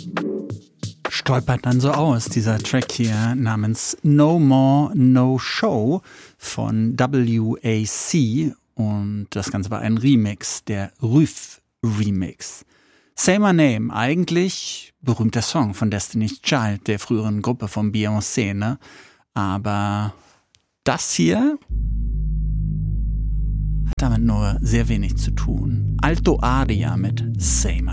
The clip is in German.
Stolpert dann so aus, dieser Track hier namens No More, No Show von WAC, und das Ganze war ein Remix, der Rüff Remix. Say My Name, eigentlich berühmter Song von Destiny's Child, der früheren Gruppe von Beyoncé, ne? Aber das hier hat damit nur sehr wenig zu tun. Alto Aria mit Say My